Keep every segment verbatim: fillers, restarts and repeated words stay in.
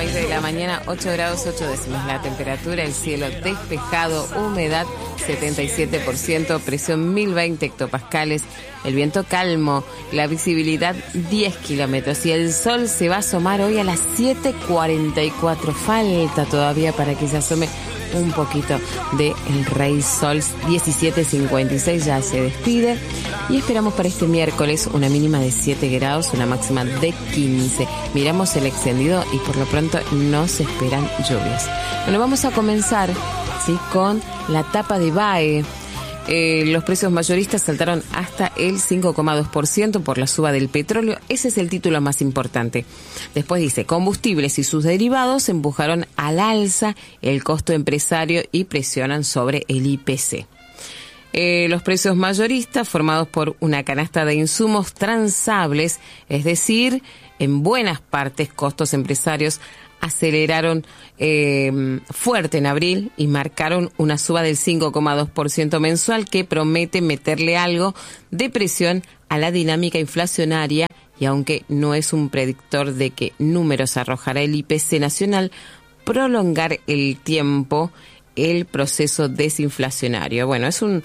veinte de la mañana, ocho grados ocho décimas la temperatura, el cielo despejado, humedad setenta y siete por ciento, presión mil veinte hectopascales, el viento calmo, la visibilidad diez kilómetros y el sol se va a asomar hoy a las siete cuarenta y cuatro. Falta todavía para que se asome un poquito de el Rey Sol. Diecisiete cincuenta y seis ya se despide y esperamos para este miércoles una mínima de siete grados, una máxima de quince. Miramos el extendido y por lo pronto no se esperan lluvias. Bueno, vamos a comenzar ¿sí? con la tapa de B A E. Eh, los precios mayoristas saltaron hasta el cinco coma dos por ciento por la suba del petróleo. Ese es el título más importante. Después dice, combustibles y sus derivados empujaron al alza el costo empresario y presionan sobre el I P C. Eh, los precios mayoristas, formados por una canasta de insumos transables, es decir, en buenas partes costos empresarios, aceleraron eh, fuerte en abril y marcaron una suba del cinco coma dos por ciento mensual que promete meterle algo de presión a la dinámica inflacionaria y aunque no es un predictor de qué números arrojará el I P C nacional, prolongar el tiempo el proceso desinflacionario. Bueno, es un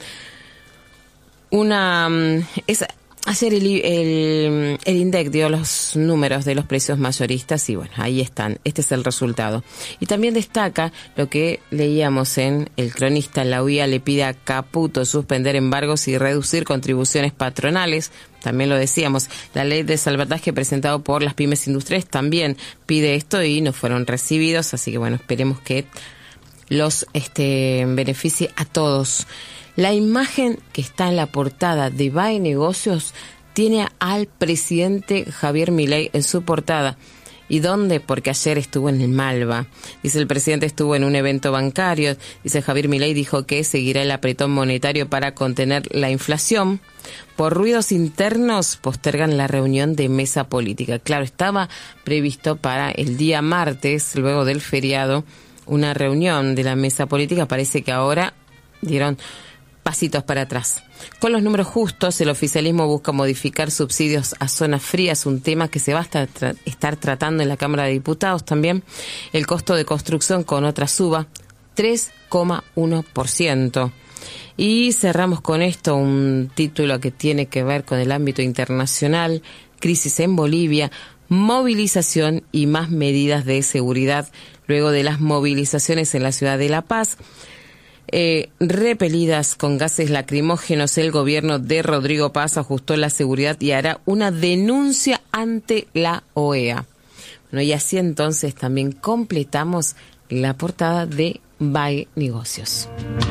una es hacer el, el, el INDEC dio los números de los precios mayoristas y bueno, ahí están. Este es el resultado. Y también destaca lo que leíamos en El Cronista. La U I A le pide a Caputo suspender embargos y reducir contribuciones patronales. También lo decíamos, la ley de salvataje presentado por las pymes industriales también pide esto y no fueron recibidos. Así que bueno, esperemos que los este, beneficie a todos. La imagen que está en la portada de B A E Negocios tiene al presidente Javier Milei en su portada. ¿Y dónde? Porque ayer estuvo en el Malva. Dice, el presidente estuvo en un evento bancario. Dice, Javier Milei dijo que seguirá el apretón monetario para contener la inflación. Por ruidos internos postergan la reunión de mesa política. Claro, estaba previsto para el día martes, luego del feriado, una reunión de la mesa política. Parece que ahora dieron pasitos para atrás. Con los números justos, el oficialismo busca modificar subsidios a zonas frías, un tema que se va a estar, tra- estar tratando en la Cámara de Diputados también. El costo de construcción con otra suba, tres coma uno por ciento. Y cerramos con esto un título que tiene que ver con el ámbito internacional, crisis en Bolivia, movilización y más medidas de seguridad luego de las movilizaciones en la ciudad de La Paz. Eh, repelidas con gases lacrimógenos, el gobierno de Rodrigo Paz ajustó la seguridad y hará una denuncia ante la O E A. Bueno, y así entonces también completamos la portada de B A E Negocios.